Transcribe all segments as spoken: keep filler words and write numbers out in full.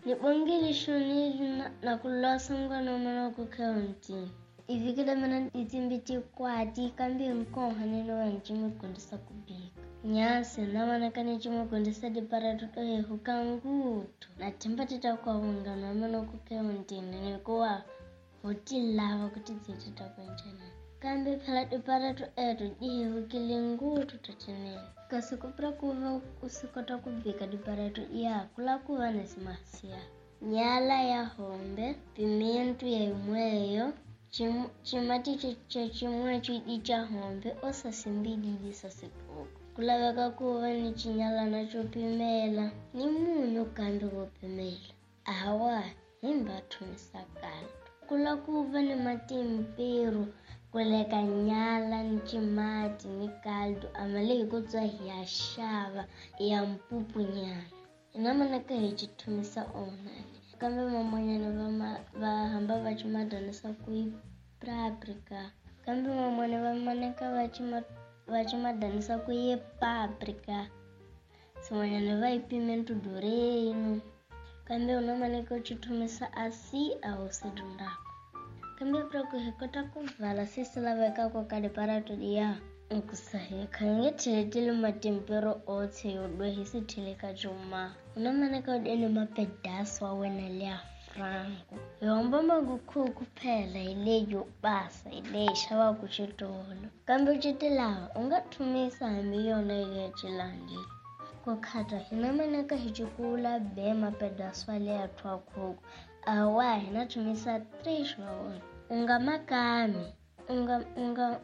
Ni bongile shoni na, na kulosa ngwana mwana ku county. Ivikile mina itimbiti kwati kambi nkonga nino wanjimi kundisa kubika. Nyasi na mana kani chimo kundisa di paratuto he hukangutu. Na timpatita kwa wungana mwana ku county ni kuwa hoti lava kutizitita kwa njana. Kambi pala di paratu edu dihe hukili ngutu tatene. Kasi kupra kuwa usikota kubika di paratu iya kula kuwa nesimasia. Nyala ya hombe, pimientu ya umweyo, chim, chimati cha chimwe chidicha hombe, osa simbidi disa sipuku. Kulaweka kuwa ni chinyala na chupimela, ni munyu kambi kupimela. Awa, himba tunisakala. Kula kuwa ni matimpiru, kuleka nyala ni chimati ni kaldu, amaleki kutwa ya shava, ya mpupu nyala. Inamana kahichi tumisa onani. Kambe mamonyane vama vahamba vachimadanisa kui paprika. Kambe mamonyane vamaneka vachima vachimadanisa kui paprika. Somonyane vaipimentu doreno. Kambe unamaneka uchitumisa asi au sedundako. Kambe praku hekota kuvala sisi laveka kwa kadiparato diya. Nkusahe kange tiletile matempero ote yodwe hisi tileka juma. Unamaneka udeni mapedaso wawena lea franco. Yomba maguku kupela ilejo basa ile shawa kuchitolo. Kambe uchitilawa unga tumisa hamiyona ile chilandi. Kukata unamaneka hichukula be mapedaso alea tuwa kuku. Awa hina tumisa trish wawona. Unga makame. Unga unga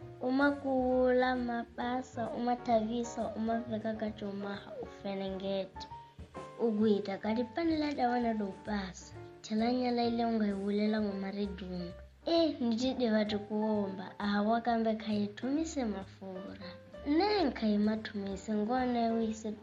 umakula mabasa umatavisa umaveka kachumaha ufenengeti uguita kadipanela dawana do pasa chalanya ile unga iwulela ngomaridumu eh nitide watu kuomba awa kambe kaitumise mafura nenka imatumise ngone wise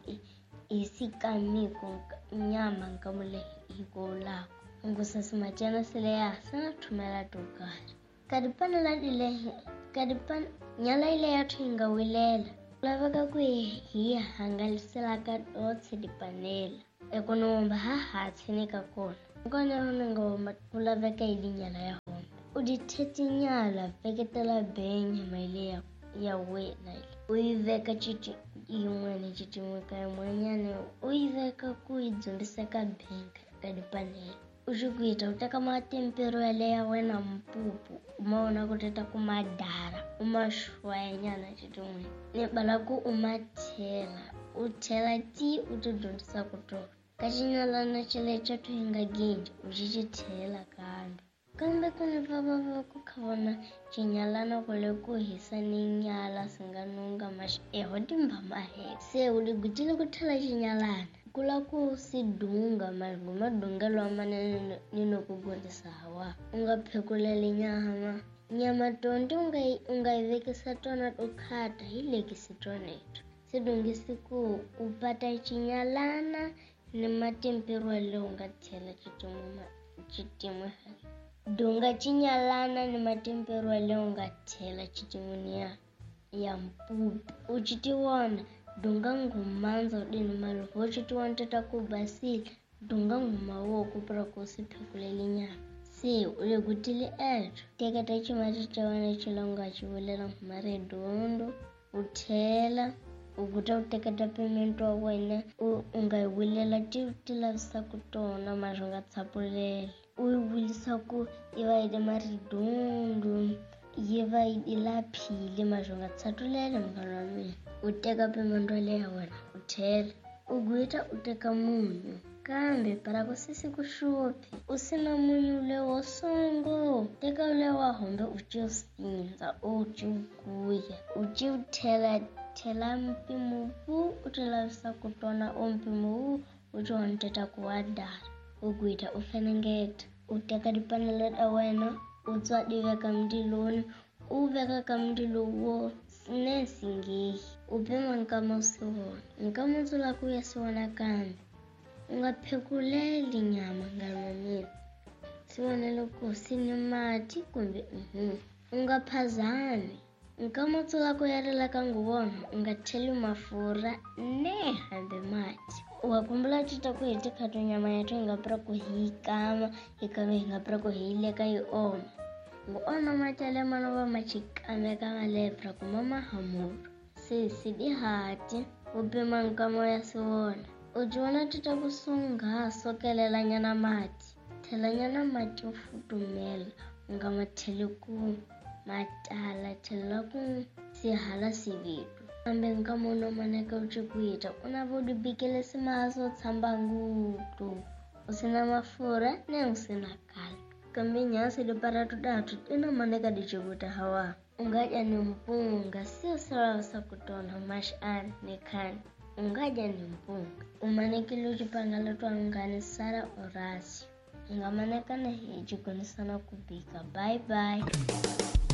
isikamiko nyama nkamule ikola ngusasima jana sile ya sana tumela tukari kadipana la ile kadipan nyala ile yatu inga wilela lavaka kwe hiya hangalisela ka dotse dipanela ekonomba ha hathenika kona ngone ngomba kulavaka ile nyala ya hona uditheti nyala veketela benye maile ya ya wena ile uiveka chichi imwene chichi mweka mwanyane uiveka kuidzondisa ka benga kadipanela Ushikuita utaka matempero yale ya wena mpupu umaona kuteta kumadara umashwa ya nyana chitumwe ne balaku umatela utela ti utudondisa kutoka kachinyala na chile chatu hinga genji uchichitela kambi kambe kune baba kukavona chinyalana kule kuhisa ni nyala singanunga mash ehodimba mahe se uli gutile kutela chinyalana kula kusidunga malungu madungelo amane nino kugondisa hawa unga phekulele nyama nyama tonde unga unga ivekisa tona ukata ile kisitoneto sidungisi ku upata chinyalana ni matempero le unga tela chitumuma chitimwe dunga chinyalana ni matempero le unga tela chitimunia ya mpupu uchitiwona dunga ngumanza udini malu hochi tuwanteta kubasili dunga ngumawo kupra kusiphekulele nyama si ule gutili eto teka tachi machicha wana chilonga chivulela ngumare dondo utela uguta uteka tapimento wawene ungaiwilela tila visa kutona majonga tsapulele uiwilisa ku iwaide maridondo yeva ilaphile majonga tsatulele mbalwami uteka pimendole ya wena utela uguita uteka munyu kambe para kusisi kushupi usina munyu ule wasongo teka ule wahombe uchiusinza uchiukuya uchiutela tela mpimu huu utilavisa kutona ompimu huu uchiwanteta kuwadara uguita ufenengeta uteka dipanele da wena utswa diveka mdiloni uveka kamdilo wo nesingehi upema nkama usiwona nkama uzula kuya siwona kambi ungaphekuleli nyama ngalomini siwonele kusini mati kumbe mhm ungaphazane nkama uzula kuyarela kangubona ungatheli mafura ne hambe mati Wakumbula tita ku hiti khato nyama yetu ingapira ku hi kama ikabe ingapira ku hi leka yi oma ngo ona matele manova machikame kama lepra ku mama hamuru sisi di hati upima nkamo ya siwona ujiona tita kusunga sokelela nyana mati thela nyana mati ufutumela nga mathele ku matala thela ku sihala sivitu kambe nka mono maneka uchikuita una vodi bikele simaso tsamba ngutu usina mafura ne usina kala kambe nyasi de paratu datu ina maneka dichikuta hawa ungaja ni mpunga sio sawa sa kutona mashani ni kani ungaja ni mpunga umaneki luchipangala twangani sara orasi ungamaneka na hiji kunisana kubika bye bye